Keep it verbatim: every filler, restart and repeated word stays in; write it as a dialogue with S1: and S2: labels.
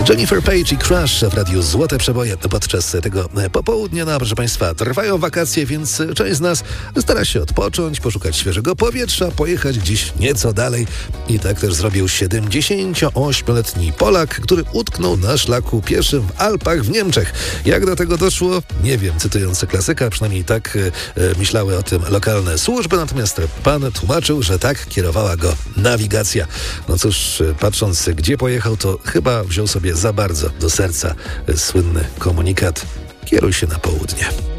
S1: Jennifer Page i Crush w radiu Złote Przeboje podczas tego popołudnia. No, proszę Państwa, trwają wakacje, więc część z nas stara się odpocząć, poszukać świeżego powietrza, pojechać gdzieś nieco dalej. I tak też zrobił siedemdziesięcioośmioletni Polak, który utknął na szlaku pieszym w Alpach w Niemczech. Jak do tego doszło? Nie wiem, cytując klasyka, przynajmniej tak e, myślały o tym lokalne służby, natomiast pan tłumaczył, że tak kierowała go nawigacja. No cóż, patrząc gdzie pojechał, to chyba wziął sobie za bardzo do serca słynny komunikat: kieruj się na południe.